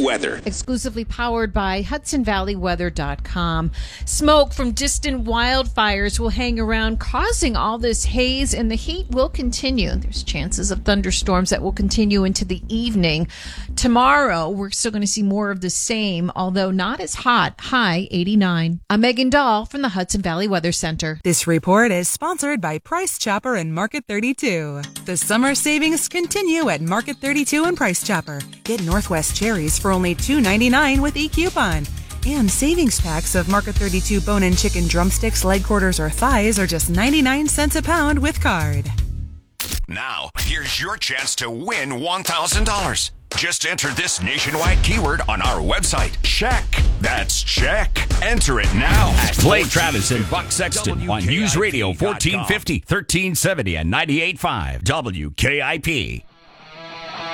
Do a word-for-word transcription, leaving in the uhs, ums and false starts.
weather. Exclusively powered by Hudson Valley Weather dot com. Smoke from distant wildfires will hang around, causing all this haze, and the heat will continue. There's chances of thunderstorms that will continue into the evening. Tomorrow, we're still going to see more of the same, although not as hot. High eighty-nine. I'm Megan Dahl from the Hudson Valley Weather Center. This report is sponsored by Price Chopper and Market thirty-two. The summer savings continue at Market thirty-two and Price Chopper. Get Northwest cherries for only two ninety-nine with e-coupon. And savings packs of Market thirty-two bone-in chicken drumsticks, leg quarters, or thighs are just ninety-nine cents a pound with card. Now, here's your chance to win one thousand dollars. Just enter this nationwide keyword on our website. Check. That's check. Enter it now. Play Travis and Buck Sexton on News Radio fourteen fifty, thirteen seventy, and ninety-eight point five W K I P.